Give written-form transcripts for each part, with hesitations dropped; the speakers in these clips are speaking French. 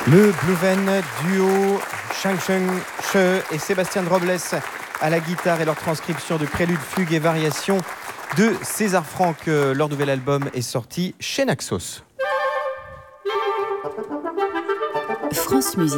Le Bluven duo Shang She et Sébastien Robles à la guitare et leur transcription de préludes, fugues et variations de César Franck. Leur nouvel album est sorti chez Naxos. France Musique.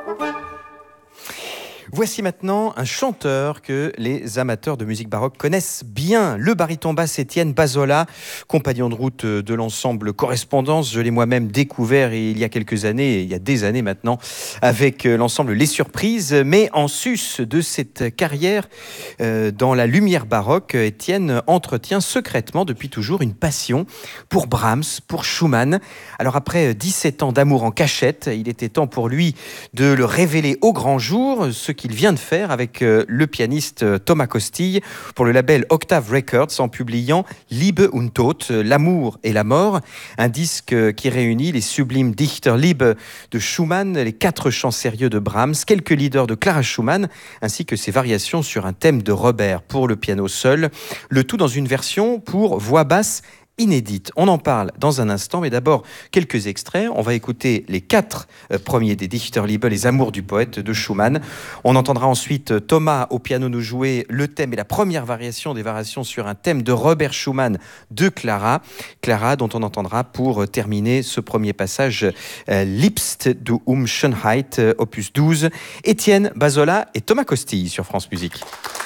Voici maintenant un chanteur que les amateurs de musique baroque connaissent bien, le baryton basse Étienne Bazola, compagnon de route de l'ensemble Correspondance. Je l'ai moi-même découvert il y a quelques années, il y a des années maintenant, avec l'ensemble Les Surprises. Mais en sus de cette carrière dans la lumière baroque, Étienne entretient secrètement depuis toujours une passion pour Brahms, pour Schumann. Alors après 17 ans d'amour en cachette, il était temps pour lui de le révéler au grand jour, ce qu'il vient de faire avec le pianiste Thomas Costille pour le label Octave Records en publiant Liebe und Tod, l'amour et la mort, un disque qui réunit les sublimes Dichterliebe de Schumann, les 4 chants sérieux de Brahms, quelques leaders de Clara Schumann, ainsi que ses variations sur un thème de Robert pour le piano seul, le tout dans une version pour voix basse inédite. On en parle dans un instant, mais d'abord quelques extraits. On va écouter les 4 premiers des Dichterliebe, les amours du poète de Schumann. On entendra ensuite Thomas au piano nous jouer le thème et la première variation des variations sur un thème de Robert Schumann de Clara. Clara dont on entendra pour terminer ce premier passage Liebst du Schönheit, opus 12. Étienne Bazola et Thomas Costille sur France Musique.